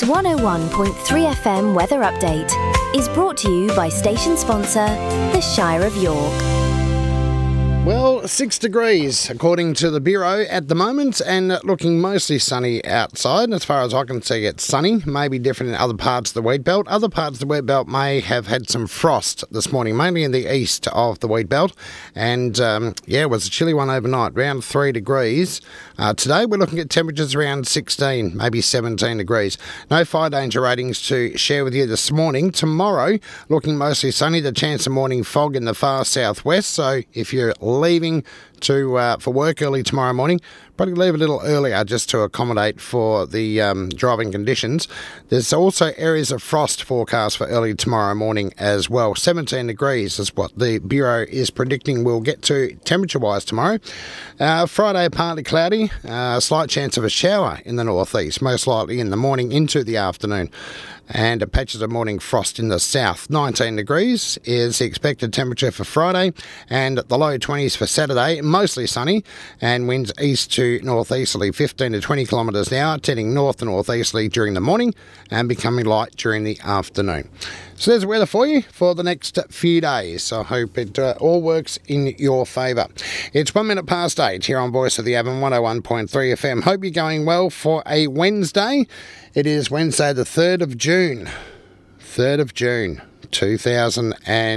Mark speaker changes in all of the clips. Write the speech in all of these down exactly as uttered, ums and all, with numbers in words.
Speaker 1: This one oh one point three F M weather update is brought to you by station sponsor, the Shire of York.
Speaker 2: Well, six degrees according to the Bureau at the moment, and looking mostly sunny outside. As far as I can see, it's sunny. Maybe different in other parts of the wheat belt. Other parts of the wheat belt may have had some frost this morning, mainly in the east of the wheat belt. And um, yeah, it was a chilly one overnight, around three degrees. Uh, today we're looking at temperatures around sixteen, maybe seventeen degrees. No fire danger ratings to share with you this morning. Tomorrow, looking mostly sunny. The chance of morning fog in the far southwest. So if you're leaving to uh, for work early tomorrow morning, probably leave a little earlier just to accommodate for the um, driving conditions. There's also areas of frost forecast for early tomorrow morning as well. seventeen degrees is what the Bureau is predicting we'll get to temperature-wise tomorrow. Uh, Friday, partly cloudy, uh, slight chance of a shower in the northeast, most likely in the morning into the afternoon. And patches of morning frost in the south. nineteen degrees is the expected temperature for Friday, and the low twenties for Saturday. Mostly sunny, and winds east to northeasterly, fifteen to twenty kilometres an hour, tending north to northeasterly during the morning and becoming light during the afternoon. So there's the weather for you for the next few days. I hope it uh, all works in your favour. It's one minute past eight here on Voice of the Avon, one oh one point three F M. Hope you're going well for a Wednesday. It is Wednesday the third of June. third of June, two thousand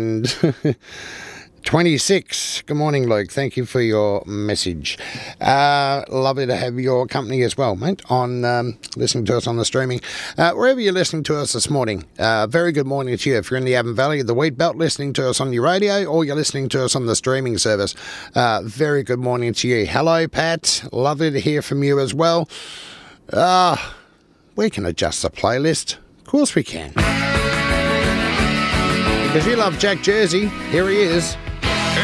Speaker 2: twenty-six. Good morning, Luke. Thank you for your message. Uh, lovely to have your company as well, mate, on um, listening to us on the streaming. Uh, wherever you're listening to us this morning, uh, very good morning to you. If you're in the Avon Valley, the Wheat Belt, listening to us on your radio, or you're listening to us on the streaming service, uh, very good morning to you. Hello, Pat. Lovely to hear from you as well. Ah... Uh, We can adjust the playlist. Of course we can. Because you love Jack Jersey. Here he is.